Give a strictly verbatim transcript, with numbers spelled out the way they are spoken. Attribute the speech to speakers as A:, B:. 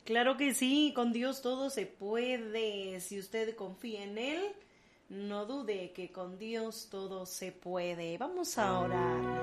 A: Claro que sí, con Dios todo se puede. Si usted confía en Él, no dude que con Dios todo se puede. Vamos a orar.